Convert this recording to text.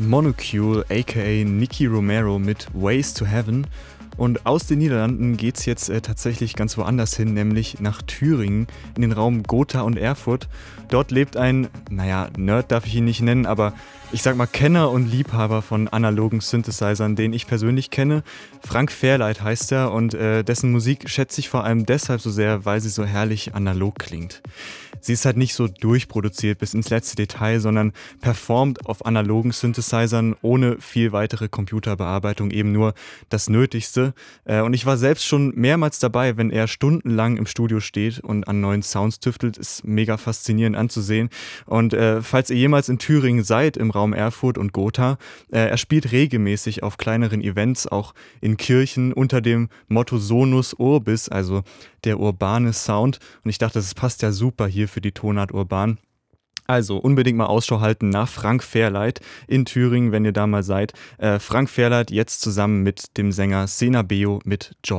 Monocule aka Nicky Romero mit Ways to Heaven. Und aus den Niederlanden geht's jetzt tatsächlich ganz woanders hin, nämlich nach Thüringen, in den Raum Gotha und Erfurt. Dort lebt ein, Nerd darf ich ihn nicht nennen, aber ich sag mal Kenner und Liebhaber von analogen Synthesizern, den ich persönlich kenne. Frank Fairlight heißt er und dessen Musik schätze ich vor allem deshalb so sehr, weil sie so herrlich analog klingt. Sie ist halt nicht so durchproduziert bis ins letzte Detail, sondern performt auf analogen Synthesizern ohne viel weitere Computerbearbeitung, eben nur das Nötigste. Und ich war selbst schon mehrmals dabei, wenn er stundenlang im Studio steht und an neuen Sounds tüftelt, ist mega faszinierend anzusehen. Und falls ihr jemals in Thüringen seid, im Raum Erfurt und Gotha, er spielt regelmäßig auf kleineren Events, auch in Kirchen unter dem Motto Sonus Urbis, also der urbane Sound. Und ich dachte, das passt ja super hier für die Tonart urban. Also unbedingt mal Ausschau halten nach Frank Fairlight in Thüringen, wenn ihr da mal seid. Frank Fairlight jetzt zusammen mit dem Sänger Sena Beo mit Joy.